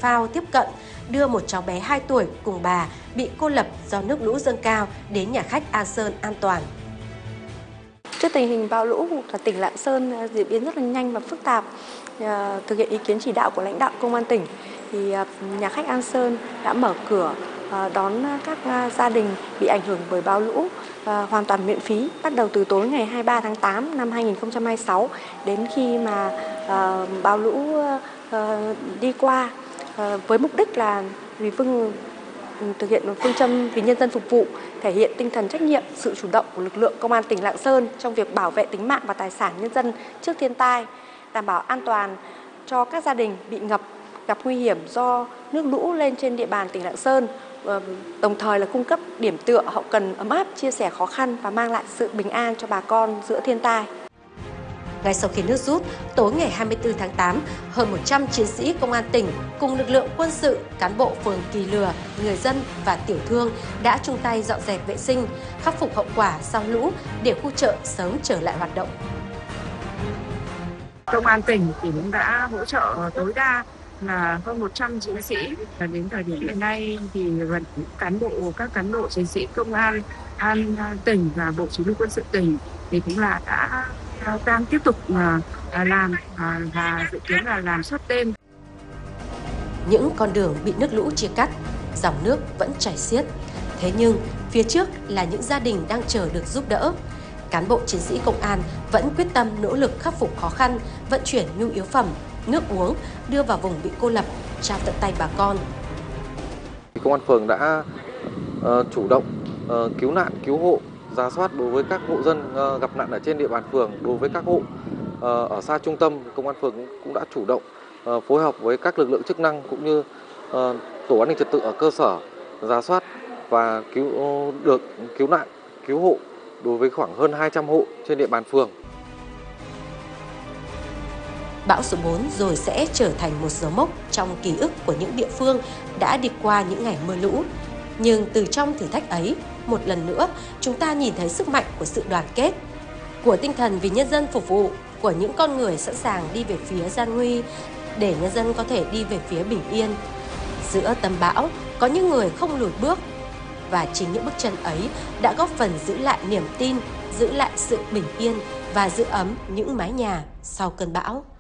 phao tiếp cận, đưa một cháu bé 2 tuổi cùng bà bị cô lập do nước lũ dâng cao đến nhà khách An Sơn an toàn. Trước tình hình bão lũ ở tỉnh Lạng Sơn diễn biến rất là nhanh và phức tạp, thực hiện ý kiến chỉ đạo của lãnh đạo công an tỉnh, thì nhà khách An Sơn đã mở cửa đón các gia đình bị ảnh hưởng bởi bão lũ hoàn toàn miễn phí, bắt đầu từ tối ngày 23 tháng 8 năm 2026 đến khi mà bão lũ đi qua, với mục đích là thực hiện phương châm vì nhân dân phục vụ, thể hiện tinh thần trách nhiệm, sự chủ động của lực lượng công an tỉnh Lạng Sơn trong việc bảo vệ tính mạng và tài sản nhân dân trước thiên tai, đảm bảo an toàn cho các gia đình bị ngập, gặp nguy hiểm do nước lũ lên trên địa bàn tỉnh Lạng Sơn, đồng thời là cung cấp điểm tựa hậu cần ấm áp, chia sẻ khó khăn và mang lại sự bình an cho bà con giữa thiên tai. Ngay sau khi nước rút, tối ngày 24 tháng 8, hơn 100 chiến sĩ công an tỉnh cùng lực lượng quân sự, cán bộ phường Kỳ Lừa, người dân và tiểu thương đã chung tay dọn dẹp vệ sinh, khắc phục hậu quả sau lũ để khu chợ sớm trở lại hoạt động. Công an tỉnh cũng đã hỗ trợ tối đa là hơn 100 chiến sĩ. Đến thời điểm hiện nay thì các cán bộ chiến sĩ công an tỉnh và Bộ Chỉ huy Quân sự tỉnh thì cũng là đang tiếp tục làm và dự kiến là làm suốt đêm. Những con đường bị nước lũ chia cắt, dòng nước vẫn chảy xiết. Thế nhưng phía trước là những gia đình đang chờ được giúp đỡ. Cán bộ chiến sĩ công an vẫn quyết tâm nỗ lực khắc phục khó khăn, vận chuyển nhu yếu phẩm, nước uống đưa vào vùng bị cô lập, trao tận tay bà con. Công an phường đã chủ động cứu nạn, cứu hộ, rà soát đối với các hộ dân gặp nạn ở trên địa bàn phường. Đối với các hộ ở xa trung tâm, công an phường cũng đã chủ động phối hợp với các lực lượng chức năng cũng như tổ an ninh trật tự ở cơ sở rà soát và cứu nạn, cứu hộ đối với khoảng hơn 200 hộ trên địa bàn phường. Bão số 4 rồi sẽ trở thành một dấu mốc trong ký ức của những địa phương đã đi qua những ngày mưa lũ. Nhưng từ trong thử thách ấy, một lần nữa, chúng ta nhìn thấy sức mạnh của sự đoàn kết, của tinh thần vì nhân dân phục vụ, của những con người sẵn sàng đi về phía gian nguy, để nhân dân có thể đi về phía bình yên. Giữa tâm bão, có những người không lùi bước, và chính những bước chân ấy đã góp phần giữ lại niềm tin, giữ lại sự bình yên và giữ ấm những mái nhà sau cơn bão.